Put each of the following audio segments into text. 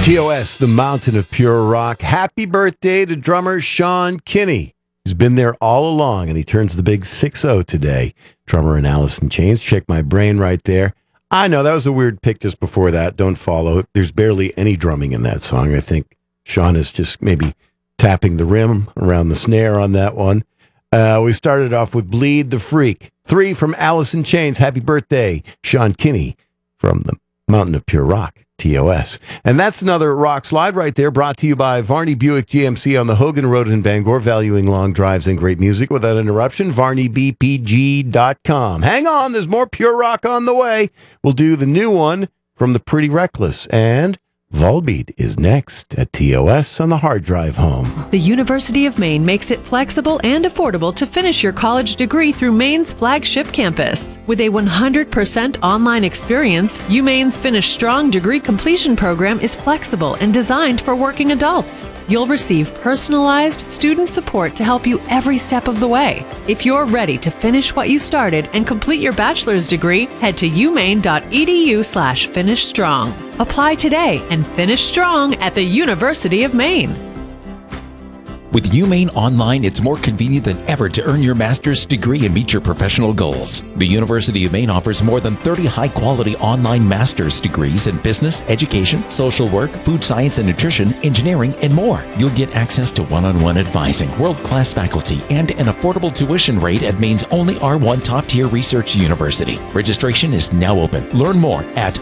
TOS, the Mountain of Pure Rock. Happy birthday to drummer Sean Kinney. He's been there all along, and he turns the big 6-0 today. Drummer in Alice in Chains. Check my brain right there. I know, that was a weird pick just before that. Don't follow. There's barely any drumming in that song. I think Sean is just maybe tapping the rim around the snare on that one. We started off with Bleed the Freak. 3 from Alice in Chains. Happy birthday, Sean Kinney from the Mountain of Pure Rock. TOS. And that's another Rock Slide right there, brought to you by Varney Buick GMC on the Hogan Road in Bangor, valuing long drives and great music without interruption. VarneyBPG.com. Hang on, there's more Pure Rock on the way. We'll do the new one from the Pretty Reckless, and Volbeat is next at TOS on the hard drive home. The University of Maine makes it flexible and affordable to finish your college degree through Maine's flagship campus. With a 100% online experience, UMaine's Finish Strong degree completion program is flexible and designed for working adults. You'll receive personalized student support to help you every step of the way. If you're ready to finish what you started and complete your bachelor's degree, head to umaine.edu/finishstrong. Apply today and finish strong at the University of Maine. With UMaine Online, it's more convenient than ever to earn your master's degree and meet your professional goals. The University of Maine offers more than 30 high-quality online master's degrees in business, education, social work, food science and nutrition, engineering, and more. You'll get access to one-on-one advising, world-class faculty, and an affordable tuition rate at Maine's only R1 top-tier research university. Registration is now open. Learn more at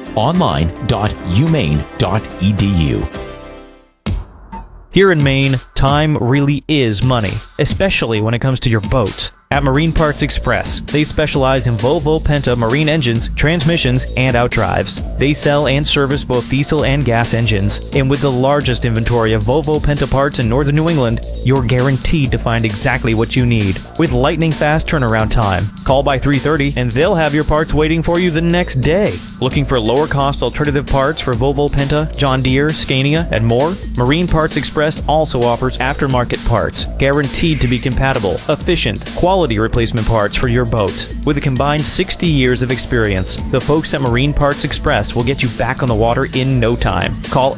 online.umaine.edu. Here in Maine, time really is money, especially when it comes to your boat. At Marine Parts Express, they specialize in Volvo Penta marine engines, transmissions, and outdrives. They sell and service both diesel and gas engines, and with the largest inventory of Volvo Penta parts in northern New England, you're guaranteed to find exactly what you need, with lightning-fast turnaround time. Call by 3:30 and they'll have your parts waiting for you the next day. Looking for lower-cost alternative parts for Volvo Penta, John Deere, Scania, and more? Marine Parts Express also offers aftermarket parts, guaranteed to be compatible, efficient, quality replacement parts for your boat. With a combined 60 years of experience, the folks at Marine Parts Express will get you back on the water in no time. Call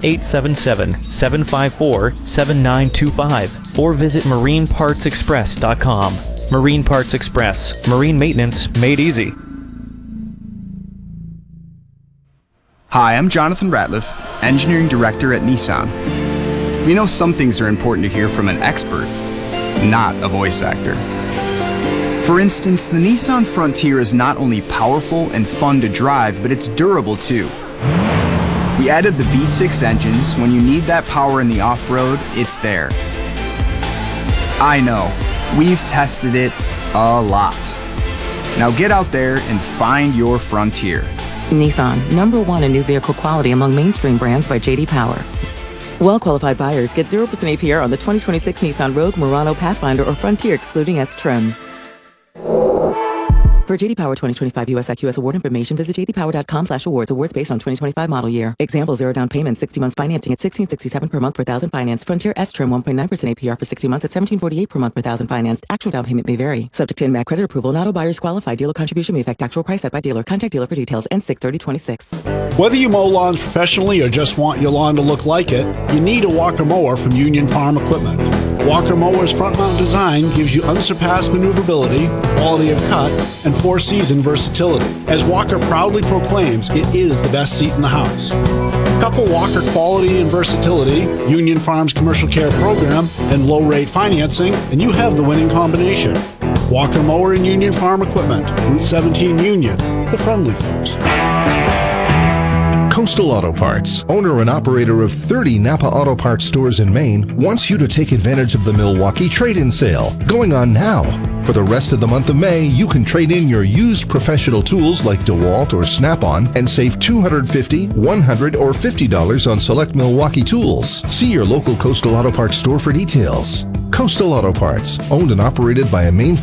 877-754-7925 or visit marinepartsexpress.com. Marine Parts Express. Marine maintenance made easy. Hi, I'm Jonathan Ratliff, Engineering Director at Nissan. We know some things are important to hear from an expert, not a voice actor. For instance, the Nissan Frontier is not only powerful and fun to drive, but it's durable too. We added the V6 engines, so when you need that power in the off-road, it's there. I know, we've tested it a lot. Now get out there and find your Frontier. Nissan, #1 in new vehicle quality among mainstream brands by J.D. Power. Well-qualified buyers get 0% APR on the 2026 Nissan Rogue, Murano, Pathfinder, or Frontier excluding S-Trim. For J.D. Power 2025 U.S. IQS award information, visit jdpower.com/awards. Awards based on 2025 model year. Example, 0 down payment, 60 months financing at $1,667 per month per thousand financed. Frontier S-Trim 1.9% APR for 60 months at $1,748 per month per thousand financed. Actual down payment may vary. Subject to NMAC credit approval. Not all buyers qualify. Dealer contribution may affect actual price set by dealer. Contact dealer for details. N6/30/26. Whether you mow lawns professionally or just want your lawn to look like it, you need a Walker mower from Union Farm Equipment. Walker Mower's front mount design gives you unsurpassed maneuverability, quality of cut, and 4-season versatility. As Walker proudly proclaims, it is the best seat in the house. Couple Walker quality and versatility, Union Farm's commercial care program, and low-rate financing, and you have the winning combination. Walker Mower and Union Farm Equipment, Route 17 Union, the friendly folks. Coastal Auto Parts, owner and operator of 30 Napa Auto Parts stores in Maine, wants you to take advantage of the Milwaukee trade-in sale going on now. For the rest of the month of May, you can trade in your used professional tools like DeWalt or Snap-on and save $250, $100, or $50 on select Milwaukee tools. See your local Coastal Auto Parts store for details. Coastal Auto Parts, owned and operated by a Maine